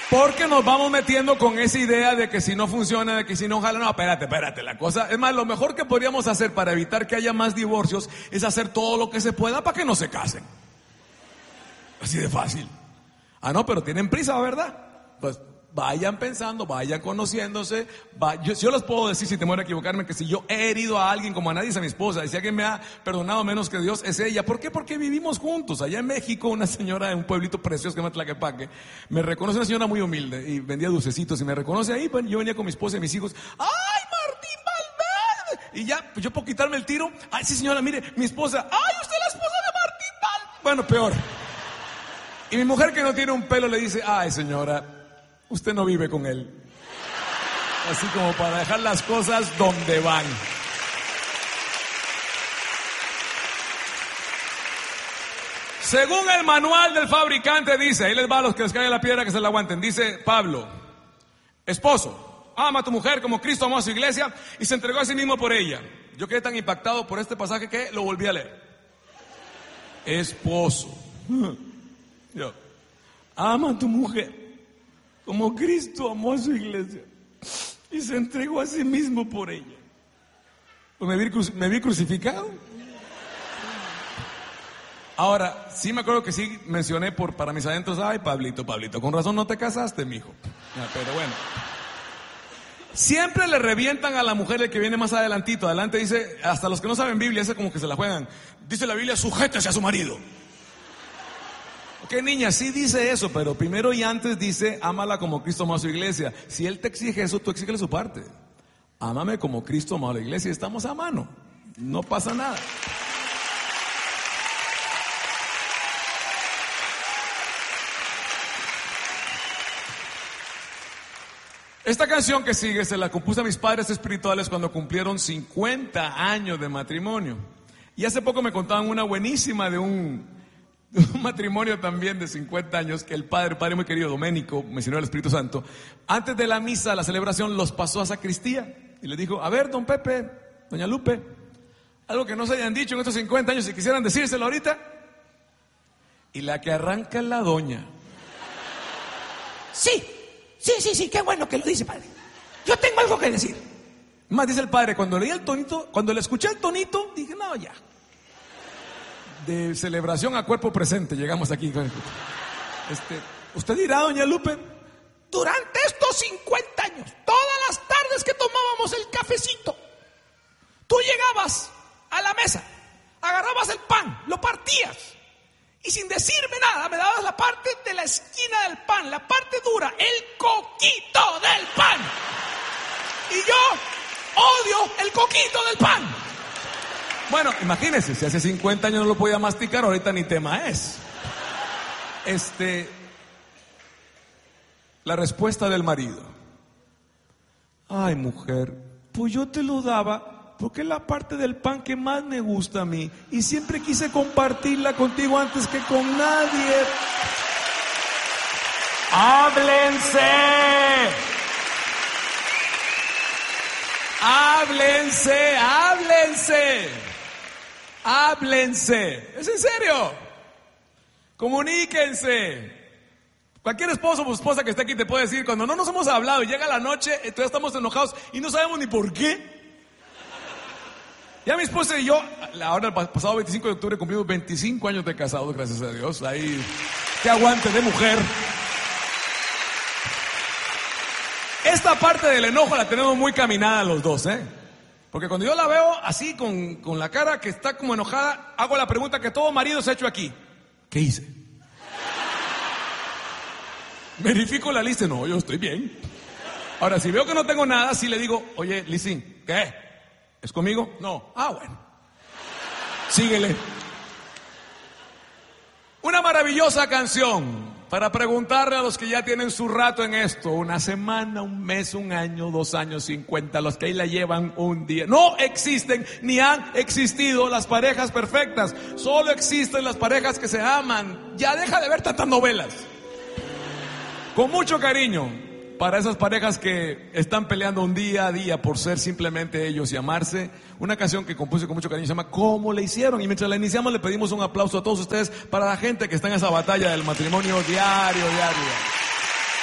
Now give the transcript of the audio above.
Porque nos vamos metiendo con esa idea de que si no funciona, de que si no jala. No, espérate, la cosa... Es más, lo mejor que podríamos hacer para evitar que haya más divorcios es hacer todo lo que se pueda para que no se casen. Así de fácil. Ah, no, pero tienen prisa, ¿verdad? Pues vayan pensando, vayan conociéndose. Yo les puedo decir, si temor a equivocarme, que si yo he herido a alguien como a nadie, es a mi esposa. Y si alguien me ha perdonado menos que Dios, es ella. ¿Por qué? Porque vivimos juntos. Allá en México, una señora de un pueblito precioso que se llama Tlaquepaque, me reconoce, una señora muy humilde, y vendía dulcecitos, y me reconoce ahí. Yo venía con mi esposa y mis hijos. ¡Ay, Martín Valverde! Y ya, pues yo puedo quitarme el tiro. ¡Ay, sí, señora, mire, mi esposa! ¡Ay, usted es la esposa de Martín Valverde! Bueno, peor. Y mi mujer, que no tiene un pelo, le dice: ¡ay, señora, usted no vive con él! Así como para dejar las cosas donde van. Según el manual del fabricante dice, ahí les va a los que les caiga la piedra que se la aguanten, dice Pablo: esposo, ama a tu mujer como Cristo amó a su iglesia y se entregó a sí mismo por ella. Yo quedé tan impactado por este pasaje que lo volví a leer. Esposo, yo, ama a tu mujer como Cristo amó a su iglesia y se entregó a sí mismo por ella. Pues me vi crucificado. Ahora, sí me acuerdo que sí mencioné para mis adentros: ay, Pablito, con razón no te casaste, mijo. Pero bueno. Siempre le revientan a la mujer el que viene más adelantito. Adelante dice, hasta los que no saben Biblia, ese como que se la juegan. Dice la Biblia: sujétese a su marido. Ok, niña, sí dice eso, pero primero y antes dice: ámala como Cristo amó a su iglesia. Si Él te exige eso, tú exígele su parte. Ámame como Cristo amó a la iglesia y estamos a mano. No pasa nada. Esta canción que sigue se la compuse a mis padres espirituales cuando cumplieron 50 años de matrimonio. Y hace poco me contaban una buenísima de un matrimonio también de 50 años, que el padre muy querido, Doménico, mencionó el Espíritu Santo, antes de la misa, la celebración, los pasó a sacristía y le dijo: a ver, don Pepe, doña Lupe, algo que no se hayan dicho en estos 50 años y quisieran decírselo ahorita. Y la que arranca es la doña. Sí, qué bueno que lo dice, padre. Yo tengo algo que decir. Más dice el padre, cuando leí el tonito, cuando le escuché el tonito, dije: no, ya. De celebración a cuerpo presente llegamos aquí. Usted dirá, doña Lupe, durante estos 50 años, todas las tardes que tomábamos el cafecito, tú llegabas a la mesa, agarrabas el pan, lo partías y sin decirme nada me dabas la parte de la esquina del pan, la parte dura, el coquito del pan. Y yo odio el coquito del pan. Bueno, imagínense, si hace 50 años no lo podía masticar, ahorita ni tema es. La respuesta del marido: ay, mujer, pues yo te lo daba porque es la parte del pan que más me gusta a mí y siempre quise compartirla contigo antes que con nadie. ¡Háblense! ¡Háblense! ¡Háblense! ¡Háblense! ¿Es en serio? Comuníquense. Cualquier esposo o esposa que esté aquí te puede decir, cuando no nos hemos hablado y llega la noche, entonces estamos enojados y no sabemos ni por qué. Ya mi esposa y yo, ahora el pasado 25 de octubre cumplimos 25 años de casados, gracias a Dios. Ahí, qué aguante de mujer. Esta parte del enojo la tenemos muy caminada los dos, Porque cuando yo la veo así con la cara que está como enojada, hago la pregunta que todo marido se ha hecho aquí: ¿qué hice? Verifico la lista. No, yo estoy bien. Ahora, si veo que no tengo nada, sí le digo: oye, Lizzy, ¿qué? ¿Es conmigo? No. Ah, bueno. Síguele. Una maravillosa canción para preguntarle a los que ya tienen su rato en esto, una semana, un mes, un año, 2 años, 50, los que ahí la llevan un día. No existen ni han existido las parejas perfectas, solo existen las parejas que se aman. Ya deja de ver tantas novelas. Con mucho cariño para esas parejas que están peleando un día a día por ser simplemente ellos y amarse, una canción que compuse con mucho cariño se llama ¿Cómo le hicieron? Y mientras la iniciamos le pedimos un aplauso a todos ustedes para la gente que está en esa batalla del matrimonio diario.